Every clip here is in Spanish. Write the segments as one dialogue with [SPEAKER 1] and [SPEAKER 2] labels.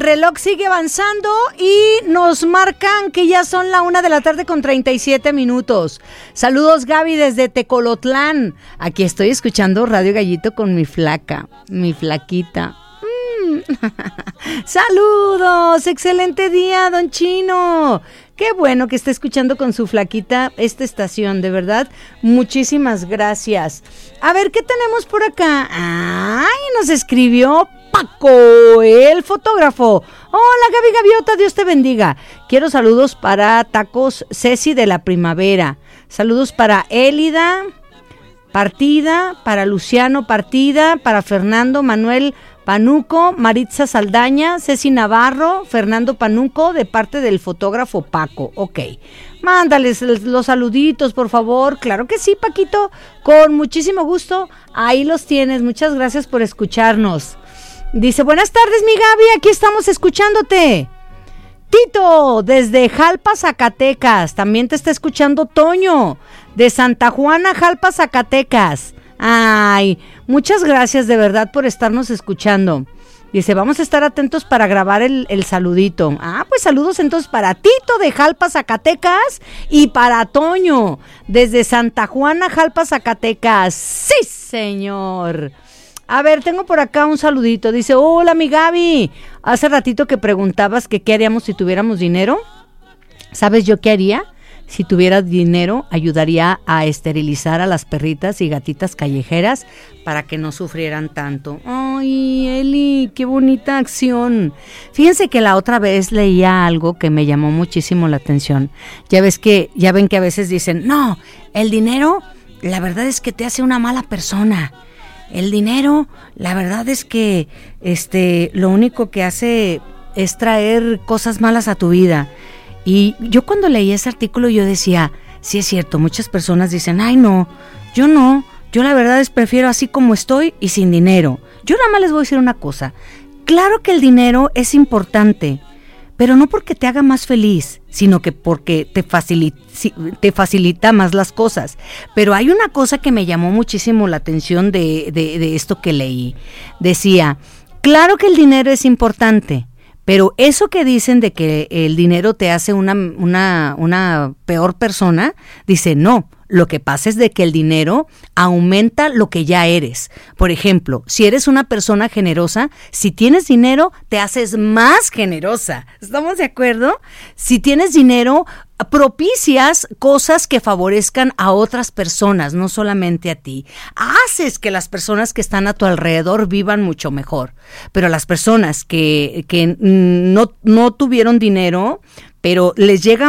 [SPEAKER 1] reloj sigue avanzando y nos marcan que ya son la 1:37 p.m. Saludos, Gaby, desde Tecolotlán. Aquí estoy escuchando Radio Gallito con mi flaquita. Saludos, excelente día, don Chino. Qué bueno que esté escuchando con su flaquita esta estación, de verdad. Muchísimas gracias. A ver, ¿qué tenemos por acá? Ay, nos escribió Paco, el fotógrafo. Hola, Gaby Gaviota, Dios te bendiga. Quiero saludos para Tacos Ceci de la Primavera. Saludos para Élida Partida, para Luciano Partida, para Fernando Manuel Panuco, Maritza Saldaña, Ceci Navarro, Fernando Panuco, de parte del fotógrafo Paco. Ok, mándales los saluditos, por favor. Claro que sí, Paquito, con muchísimo gusto. Ahí los tienes, muchas gracias por escucharnos. Dice, buenas tardes, mi Gaby, aquí estamos escuchándote. Tito, desde Jalpa, Zacatecas. También te está escuchando Toño, de Santa Juana, Jalpa, Zacatecas. Ay, muchas gracias de verdad por estarnos escuchando. Dice, vamos a estar atentos para grabar el saludito. Ah, pues saludos entonces para Tito de Jalpa, Zacatecas, y para Toño desde Santa Juana, Jalpa, Zacatecas. Sí, señor. A ver, tengo por acá un saludito. Dice, hola, mi Gaby. Hace ratito que preguntabas que qué haríamos si tuviéramos dinero. ¿Sabes yo qué haría? Si tuviera dinero, ayudaría a esterilizar a las perritas y gatitas callejeras para que no sufrieran tanto. Ay, Eli, qué bonita acción. Fíjense que la otra vez leía algo que me llamó muchísimo la atención. Ya ven que a veces dicen, no, el dinero, la verdad es que te hace una mala persona. El dinero, la verdad es que lo único que hace es traer cosas malas a tu vida. Y yo cuando leí ese artículo yo decía, sí es cierto, muchas personas dicen, ay no, yo la verdad es prefiero así como estoy y sin dinero. Yo nada más les voy a decir una cosa, claro que el dinero es importante, pero no porque te haga más feliz, sino que porque te facilita más las cosas. Pero hay una cosa que me llamó muchísimo la atención de esto que leí. Decía, claro que el dinero es importante, pero eso que dicen de que el dinero te hace una peor persona, dice no. Lo que pasa es de que el dinero aumenta lo que ya eres. Por ejemplo, si eres una persona generosa, si tienes dinero, te haces más generosa. ¿Estamos de acuerdo? Si tienes dinero, propicias cosas que favorezcan a otras personas, no solamente a ti. Haces que las personas que están a tu alrededor vivan mucho mejor. Pero las personas que no tuvieron dinero, pero les llega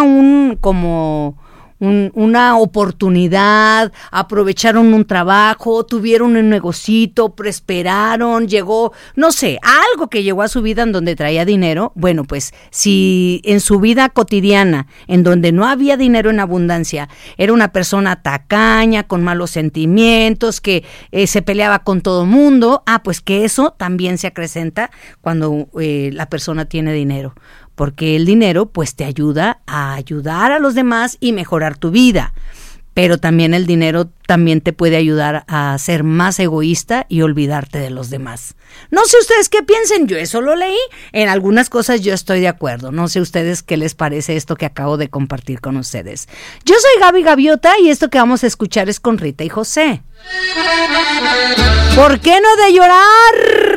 [SPEAKER 1] una oportunidad, aprovecharon un trabajo, tuvieron un negocito, prosperaron, llegó, no sé, algo que llegó a su vida en donde traía dinero. Bueno, pues si en su vida cotidiana, en donde no había dinero en abundancia, era una persona tacaña, con malos sentimientos, que se peleaba con todo mundo, pues que eso también se acrecenta cuando la persona tiene dinero. Porque el dinero pues te ayuda a ayudar a los demás y mejorar tu vida. Pero también el dinero también te puede ayudar a ser más egoísta y olvidarte de los demás. No sé ustedes qué piensen, yo eso lo leí. En algunas cosas yo estoy de acuerdo. No sé ustedes qué les parece esto que acabo de compartir con ustedes. Yo soy Gaby Gaviota y esto que vamos a escuchar es con Rita y José. ¿Por qué no de llorar?